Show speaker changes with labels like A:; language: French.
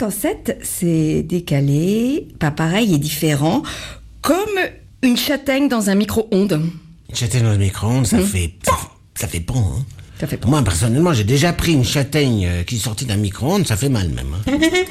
A: qu'en 7, c'est décalé, pas pareil et différent, comme une châtaigne dans un micro-ondes.
B: Une châtaigne dans le micro-ondes, ça fait pan, hein.
A: Ça fait pan.
B: Moi, personnellement, j'ai déjà pris une châtaigne qui est sortie d'un micro-ondes, ça fait mal même. Hein.